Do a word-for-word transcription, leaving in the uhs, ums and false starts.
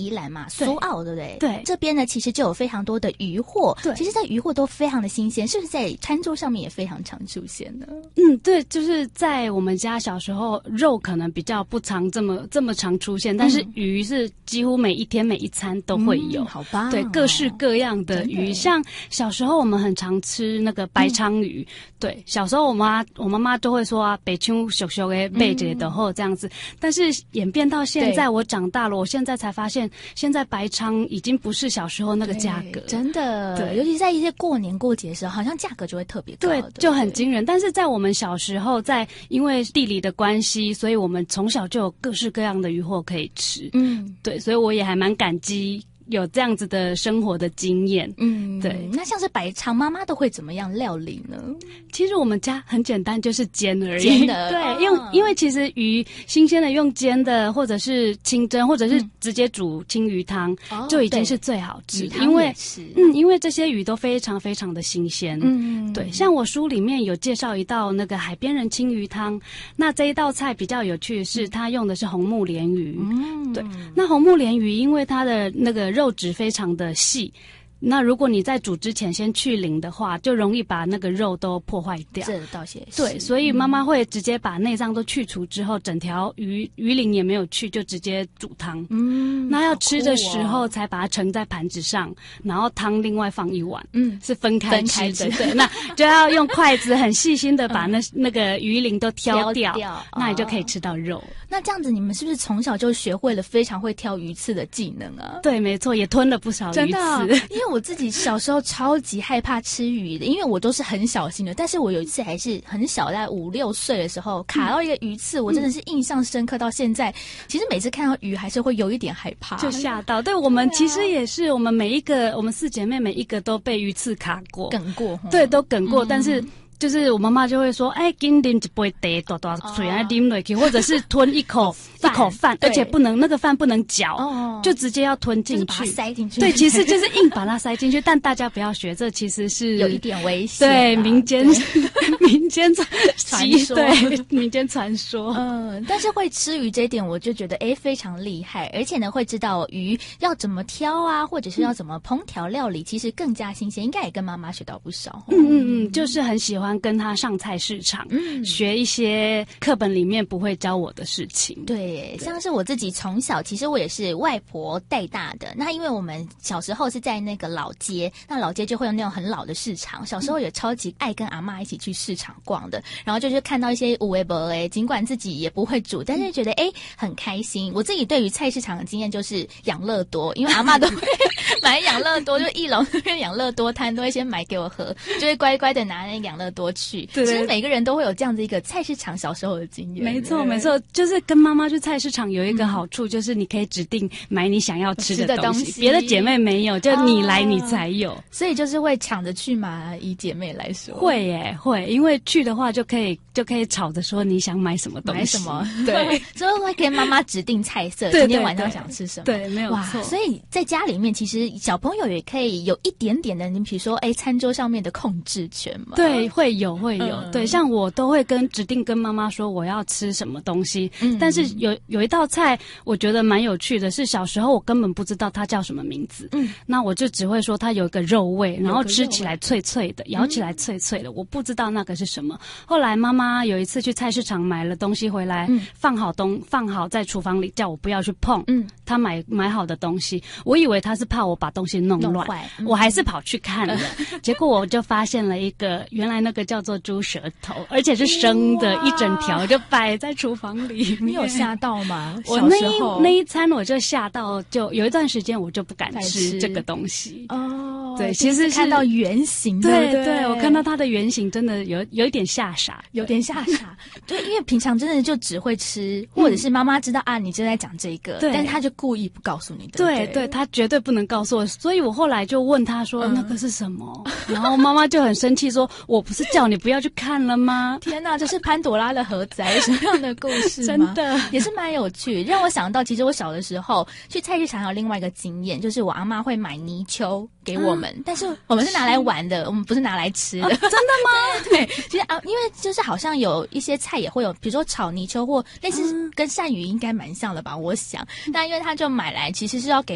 宜兰嘛，苏澳对不对？ 对， 这边呢其实就有非常多的渔货， 对， 其实这渔货都非常的新鲜，是不是在餐桌上面也非常常出现呢？ 嗯，对，就是在我们家小时候，肉可能比较不常这么这么常出现，但是鱼是几乎每一天每一餐都会有， 嗯、好棒、哦！ 对，各式各样的鱼，像小时候我们很常吃那个白鲳鱼，嗯、对，小时候我妈我妈妈都会说啊，白鲳小小的背着的后这样子，但是演变到现在，我长大了，我现在才发现，现在白鲳已经不是地里候那个价格， 真的， 对， 尤其在一些过年过节的时候，好像价格就会特别高， 对，就很惊人。但是在我们小时候，在因为地理的关系，所以我们从小就有各式各样的渔获可以吃，嗯，对，所以我也还蛮感激有这样子的生活的经验，嗯，对。 那像是白鲳，妈妈都会怎么样料理呢？ 其实我们家很简单，就是煎而已。 煎的， 对， 哦、 因为因为其实鱼新鲜的用煎的，或者是清蒸，或者是直接煮清鱼汤，嗯、就已经是最好吃。 哦、 因为嗯，因为这些鱼都非常非常的新鲜。嗯，对。像我书里面有介绍一道那个海边人清鱼汤，那这一道菜比较有趣的是，它用的是红木鲢鱼。嗯，对。那红木鲢鱼因为它的那个肉质非常的细，那如果你在煮之前先去鳞的话，就容易把那个肉都破坏掉。 这倒也是。 对，所以妈妈会直接把内脏都去除之后，整条鱼鱼鳞也没有去，就直接煮汤。嗯，那要吃的时候才把它盛在盘子上，然后汤另外放一碗。嗯，是分开吃的。对，那就要用筷子很细心的把那、嗯、那个鱼鳞都挑掉，挑掉那你就可以吃到肉。 那这样子，你们是不是从小就学会了非常会挑鱼刺的技能啊？ 对，没错，也吞了不少鱼刺。真的， 因为我自己小时候超级害怕吃鱼的，因为我都是很小心的。但是我有一次还是很小，在五六岁的时候卡到一个鱼刺，嗯、我真的是印象深刻到现在。其实每次看到鱼，还是会有一点害怕， 就吓到。对，我们其实也是，我们每一个我们四姐妹每一个都被鱼刺卡过、 梗过， 对，都梗过，嗯、但是。就是我妈妈就会说，哎，紧啉一杯茶，大大水啊啉落去，或者是吞一口一口饭，而且不能那个饭不能嚼，哦、就直接要吞进去， 就是把它塞进去。 对，其实就是硬把它塞进去，但大家不要学，这其实是有一点危险。 对，民间民间传说，对，民间传说。 嗯，但是会吃鱼这一点，我就觉得哎非常厉害，而且呢会知道鱼要怎么挑啊，或者是要怎么烹调料理，其实更加新鲜，应该也跟妈妈学到不少。 嗯嗯嗯，就是很喜欢。跟他上菜市场，嗯，学一些课本里面不会教我的事情。 对，像是我自己从小，其实我也是外婆带大的。那因为我们小时候是在那个老街，那老街就会有那种很老的市场。小时候也超级爱跟阿嬷一起去市场逛的，然后就是看到一些有的没的，尽管自己也不会煮，但是觉得哎很开心。我自己对于菜市场的经验就是养乐多，因为阿嬷都会买养乐多，就一楼那边养乐多摊都会先买给我喝，就会乖乖的拿那养乐多去。 对， 其实每个人都会有这样的一个菜市场小时候的经验。 没错，没错，就是跟妈妈去菜市场有一个好处，嗯、就是你可以指定买你想要吃的东西，别的姐妹没有，就你来你才有，哦、 所以就是会抢着去买。以姐妹来说， 会耶，会，因为去的话就可以就可以吵着说你想买什么东西， 买什么， 对， 所以会跟妈妈指定菜色， 对对对， 今天晚上想吃什么， 对，没有错。 所以在家里面，其实小朋友也可以有一点点的，你比如说，哎，餐桌上面的控制权嘛， 对，会有会有。嗯、对，像我都会跟指定跟妈妈说我要吃什么东西，嗯、但是有有一道菜我觉得蛮有趣的，是小时候我根本不知道它叫什么名字，嗯，那我就只会说它有一个肉味，然后吃起来脆脆的，咬起来脆脆的，嗯、我不知道那个是什么。后来妈妈有一次去菜市场买了东西回来，嗯、放好东放好在厨房里，叫我不要去碰，嗯，她买买好的东西，我以为她是怕我把东西弄乱，嗯、我还是跑去看了，结果我就发现了一个，原来那个叫做猪舌头，而且是生的，一整条就摆在厨房里面。 你有吓到吗？ 我那一那一餐我就吓到，就有一段时间我就不敢吃这个东西。哦，对，其实是看到原型， 对对, 对， 对，我看到它的原型真的有有一点吓傻， 有点吓傻。对，因为平常真的就只会吃，或者是妈妈知道、嗯、啊，你正在讲这个，对，但是他就故意不告诉你的。 对 对, 对，他绝对不能告诉我，所以我后来就问他说、嗯、那个是什么，然后妈妈就很生气说，我不是叫你不要去看了吗？ 天哪，这是潘朵拉的盒子还是什么样的故事吗？ 真的也是蛮有趣，让我想到其实我小的时候去菜市场有另外一个经验，就是我阿嬷会买泥鳅给我们、嗯、但是我们是拿来玩的，我们不是拿来吃的、哦、 真的吗？ 对, 对，其实啊，因为就是好像有一些菜也会有，比如说炒泥鳅或类似跟鳝鱼应该蛮像的吧，我想。但因为他就买来其实是要给